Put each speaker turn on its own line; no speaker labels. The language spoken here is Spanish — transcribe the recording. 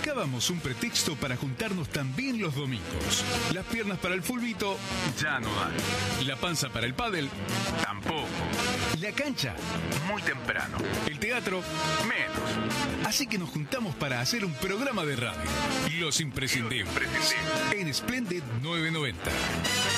Buscábamos un pretexto para juntarnos también los domingos. Las piernas para el fulbito ya no dan. La panza para el pádel tampoco. La cancha muy temprano. El teatro menos. Así que nos juntamos para hacer un programa de radio. Los imprescindibles. En Splendid 990.